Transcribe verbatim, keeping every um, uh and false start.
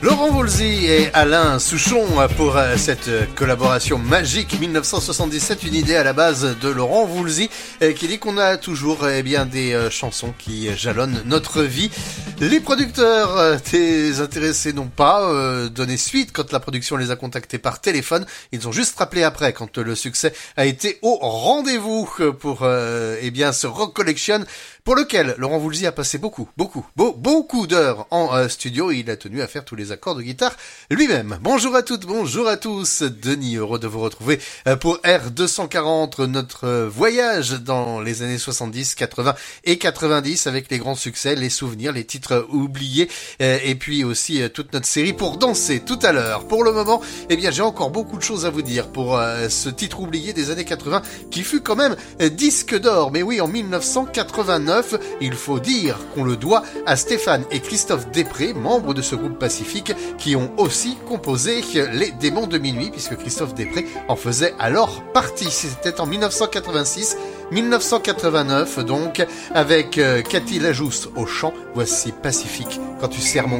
Laurent Voulzy et Alain Souchon pour cette collaboration magique mille neuf cent soixante-dix-sept, une idée à la base de Laurent Voulzy qui dit qu'on a toujours eh bien des chansons qui jalonnent notre vie. Les producteurs des intéressés n'ont pas euh, donné suite quand la production les a contactés par téléphone. Ils ont juste rappelé après quand le succès a été au rendez-vous pour euh, eh bien ce Rock Collection, pour lequel Laurent Voulzy a passé beaucoup, beaucoup, beau, beaucoup d'heures en euh, studio et il a tenu à faire tous les accords de guitare lui-même. Bonjour à toutes, bonjour à tous. Denis, heureux de vous retrouver euh, pour R deux cent quarante, notre euh, voyage dans les années soixante-dix, quatre-vingts et quatre-vingt-dix avec les grands succès, les souvenirs, les titres oubliés euh, et puis aussi euh, toute notre série pour danser tout à l'heure. Pour le moment, eh bien j'ai encore beaucoup de choses à vous dire pour euh, ce titre oublié des années quatre-vingts qui fut quand même euh, disque d'or. Mais oui, en mille neuf cent quatre-vingt-neuf, il faut dire qu'on le doit à Stéphane et Christophe Després, membres de ce groupe Pacifique, qui ont aussi composé Les Démons de Minuit, puisque Christophe Després en faisait alors partie. C'était en mille neuf cent quatre-vingt-six, mille neuf cent quatre-vingt-neuf donc, avec euh, Cathy Lajousse au chant. Voici Pacifique, quand tu serres mon